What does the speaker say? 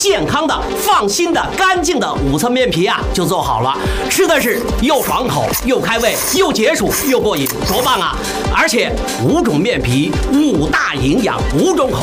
健康的、放心的、干净的5层面皮啊，就做好了。吃的是又爽口、又开胃、又解暑、又过瘾，多棒啊！而且5种面皮，5大营养，5种口